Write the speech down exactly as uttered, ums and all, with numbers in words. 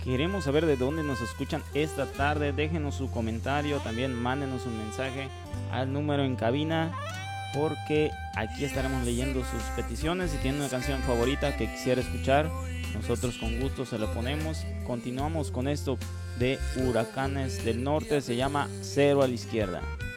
Queremos saber de dónde nos escuchan esta tarde. Déjenos su comentario, también mándenos un mensaje al número en cabina, porque aquí estaremos leyendo sus peticiones. Si tienen una canción favorita que quisiera escuchar, nosotros con gusto se la ponemos. Continuamos con esto de Huracanes del Norte, se llama Cero a la Izquierda.